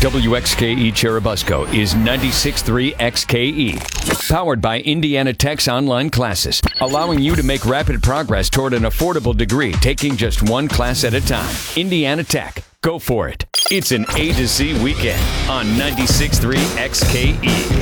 WXKE Cherubusco is 96.3 XKE. Powered by Indiana Tech's online classes, allowing you to make rapid progress toward an affordable degree, taking just one class at a time. Indiana Tech. Go for it. It's an A to Z weekend on 96.3 XKE.